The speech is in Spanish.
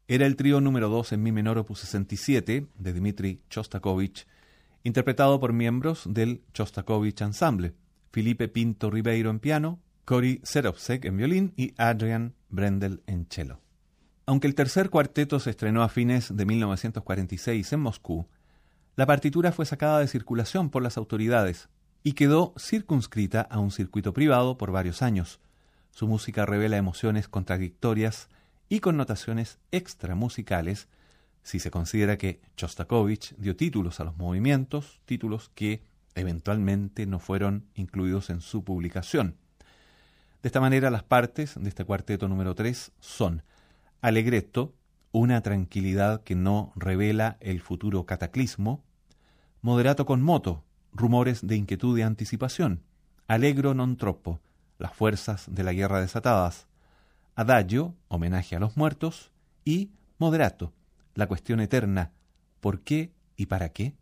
era el trío número 2 en mi menor opus 67 de Dmitri Shostakovich, interpretado por miembros del Shostakovich Ensemble, Felipe Pinto Ribeiro en piano, Cory Serovsek en violín y Adrian Brendel en cello. Aunque el tercer cuarteto se estrenó a fines de 1946 en Moscú, la partitura fue sacada de circulación por las autoridades y quedó circunscrita a un circuito privado por varios años. Su música revela emociones contradictorias y connotaciones extramusicales, si se considera que Shostakovich dio títulos a los movimientos, títulos que eventualmente no fueron incluidos en su publicación. De esta manera, las partes de este cuarteto número 3 son Allegretto, una tranquilidad que no revela el futuro cataclismo; Moderato con moto, rumores de inquietud y anticipación; Allegro non troppo, las fuerzas de la guerra desatadas; Adagio, homenaje a los muertos; y Moderato, la cuestión eterna, ¿por qué y para qué?